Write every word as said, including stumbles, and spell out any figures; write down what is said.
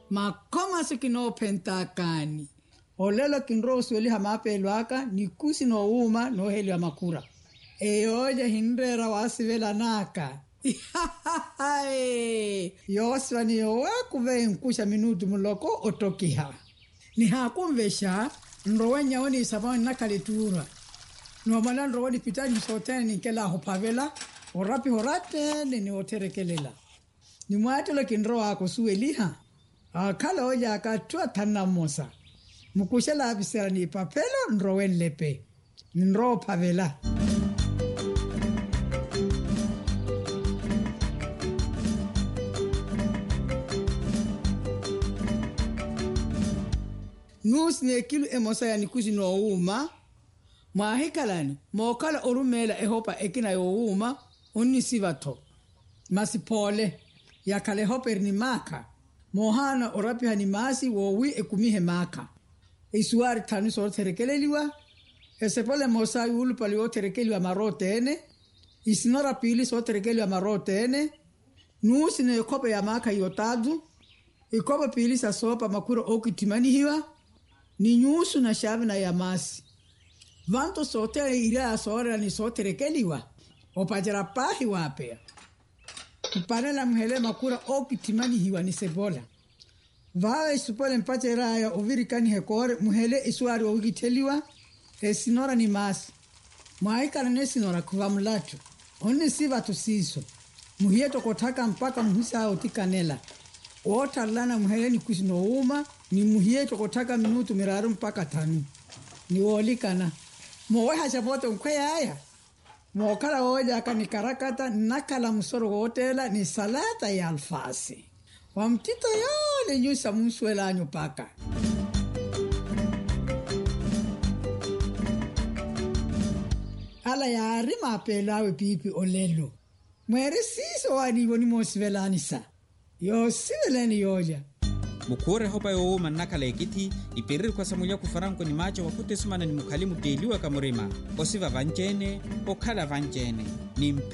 makoma sikino pentakani olelo kinro sweli hamapelwaka nikusi no uma no heli makura eyoja hindera wasivela naka yoswani yowe kuve nkusha minutu muloko otokiha ni hakumvesha nrowenya woni sabani nakalitura no mala nrowani pitani soteni kela hopavela orapi horate ni oterekelela ni mwatelo kinro ako sueliha akala oja akatwa tanamosa mukushala abisera ni papelo nrowen lepe nro pavela nus ne kilu emosa ya nikuzi no uma mahikalani mokala orumela ehopa ekina yo uma unisivato masipole yakale hoper ni maka mohana orapi hanimasi wowi ekumihe maka isuari tanu so terekeleliwa esepole mosa yulu pali o terekeliwa marotene isinora pili so terekeliwa marotene nusi ne kope ya maka yotadu ikope pili sa sopa makuro okitimani hiwa ni nyusu na shavi na yamasi vanto sote ira sora ni so terekeliwa opajara pahi wapea kupanela mhele makura okitimani hiwa ni sebola vawe supole mpache raya ovirikani hekore muhele isuari ogiteliwa esinora ni masi maika na nesinora kuva mulacho oni siva tusiso muhieto kotaka mpaka muhisa otikanela ota lana muhele ni kusino uma ni muhieto kotaka minutu miraru mpaka tanu ni wolikana mowe hachapote mkwea haya mwokala oja akanikarakata nakala musoro hotela ni salata ya alfasi wa mtito yole nyusa mswela anyo paka ala ya arima apelawe pipi olelo mwere siso wani wani moswela nisa yo siveleni yoja mukure hopa yo manakala ekiti iperiri kwa samulia kufaranko ni macho wakute sumana ni mukalimu deliwa kamurima osiva vanjene okala vanjene ni